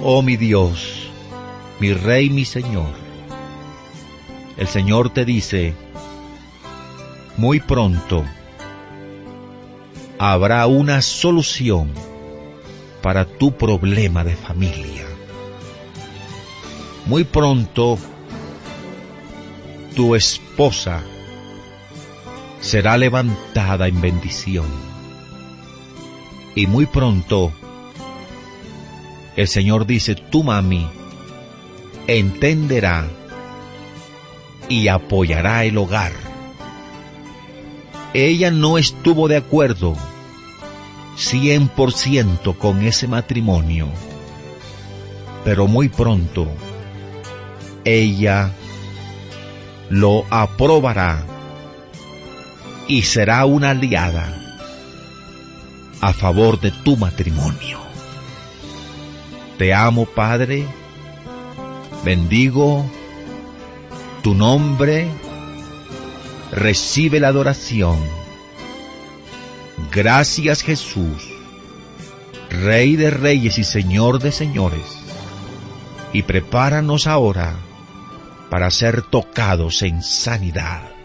Oh mi Dios, mi Rey, mi Señor, el Señor te dice, muy pronto habrá una solución para tu problema de familia. Muy pronto tu esposa será levantada en bendición. Y muy pronto el Señor dice, tu mami entenderá y apoyará el hogar. Ella no estuvo de acuerdo 100% con ese matrimonio, pero muy pronto ella lo aprobará y será una aliada a favor de tu matrimonio. Te amo, Padre, bendigo tu nombre, recibe la adoración. Gracias, Jesús, Rey de reyes y Señor de señores, y prepáranos ahora para ser tocados en sanidad.